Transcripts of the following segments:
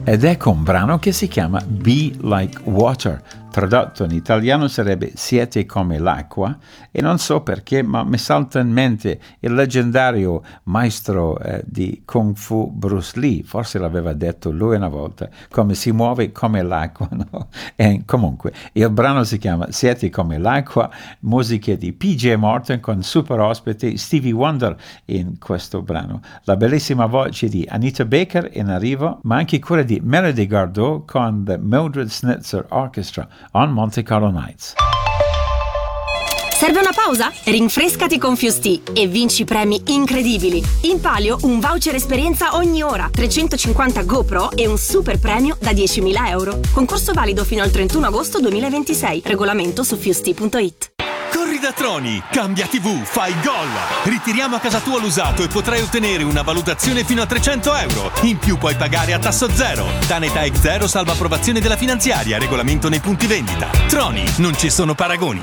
ed ecco un brano che si chiama Be Like Water, tradotto in italiano sarebbe Siete come l'acqua, e non so perché, ma mi salta in mente il leggendario maestro di Kung Fu Bruce Lee, forse l'aveva detto lui una volta, come si muove come l'acqua, no? E comunque, il brano si chiama Siete come l'acqua, musiche di PJ Morton con super ospite Stevie Wonder in questo brano, la bellissima voce di Anita Baker in arrivo, ma anche quella di Melody Gardot con The Mildred Snitzer Orchestra on Monte Carlo Nights. Serve una pausa? Rinfrescati con Fuse Tea e vinci premi incredibili. In palio un voucher esperienza ogni ora, 350 GoPro e un super premio da 10.000 euro. Concorso valido fino al 31 agosto 2026. Regolamento su fusetea.it. Corri da Troni, cambia TV, fai gol! Ritiriamo a casa tua l'usato e potrai ottenere una valutazione fino a 300 euro. In più puoi pagare a tasso zero. Danetag zero salva approvazione della finanziaria, regolamento nei punti vendita. Troni, non ci sono paragoni.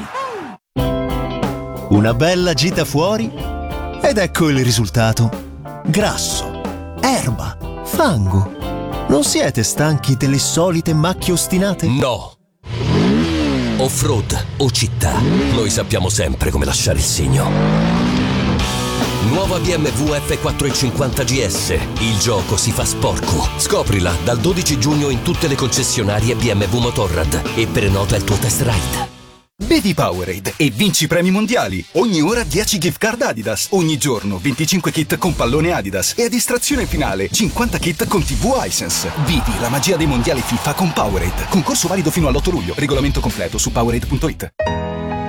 Una bella gita fuori ed ecco il risultato. Grasso, erba, fango. Non siete stanchi delle solite macchie ostinate? No! Off-road o città, noi sappiamo sempre come lasciare il segno. Nuova BMW F450 GS. Il gioco si fa sporco. Scoprila dal 12 giugno in tutte le concessionarie BMW Motorrad e prenota il tuo test ride. Bevi Powerade e vinci premi mondiali. Ogni ora 10 gift card Adidas. Ogni giorno 25 kit con pallone Adidas. E a distrazione finale 50 kit con TV Hisense. Vivi la magia dei mondiali FIFA con Powerade. Concorso valido fino all'8 luglio. Regolamento completo su Powerade.it.